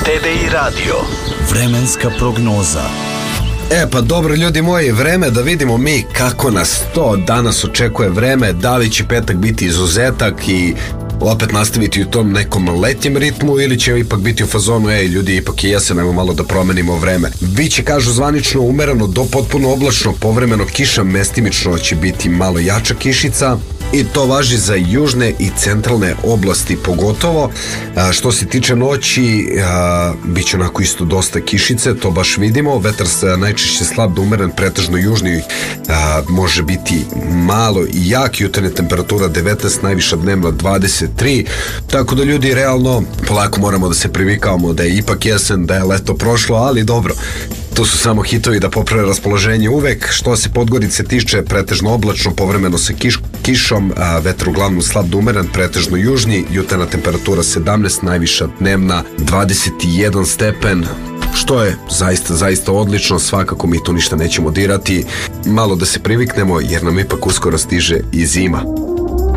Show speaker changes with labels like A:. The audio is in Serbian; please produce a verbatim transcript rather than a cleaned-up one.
A: te ve i radio.
B: Vremenska prognoza.
C: E pa dobro ljudi moji, vreme da vidimo mi kako nas to danas očekuje vreme, da li će petak biti izuzetak i opet nastaviti u tom nekom letnjem ritmu ili će ipak biti u fazonu, ej ljudi, ipak je jesen, ajmo malo da promenimo vreme. Biće, kažu zvanično, umereno do potpuno oblačno, povremeno kiša, mestimično će biti malo jača kišica i to važi za južne i centralne oblasti pogotovo. A, što se tiče noći, a, bit će onako isto dosta kišice, to baš vidimo. Vetar se najčešće slab do umeren, pretežno južni, a, može biti malo i jak, jutarnja temperatura devetnaest, najviša dnevna dvadeset tri, tako da ljudi realno polako moramo da se privikavamo da je ipak jesen, da je leto prošlo, ali dobro, to su samo hitovi da poprave raspoloženje uvek. Što se Podgorice tiče, pretežno oblačno, povremeno sa kiš, kišom, a, vetar uglavnom slab do umeren, pretežno južni, jutarnja temperatura sedamnaest, najviša dnevna dvadeset jedan stepen, što je zaista, zaista odlično. Svakako mi tu ništa nećemo dirati, malo da se priviknemo jer nam ipak uskoro stiže i zima.